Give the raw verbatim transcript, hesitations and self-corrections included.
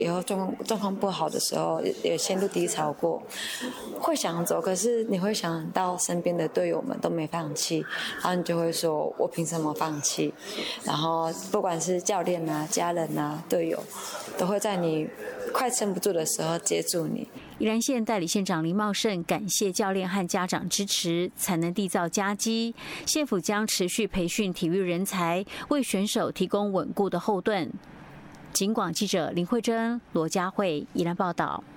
以后状况状况不好的时候，也陷入低潮过，会想走，可是你会想到身边的队友们都没放弃，然后你就会说，我凭什么放弃？然后不管是教练啊、家人啊、队友，都会在你快撑不住的时候接住你。 宜兰县代理县长林茂胜感谢教练和家长支持，才能缔造佳绩。县府将持续培训体育人才，为选手提供稳固的后盾。警广记者林慧珍、罗佳慧宜兰报道。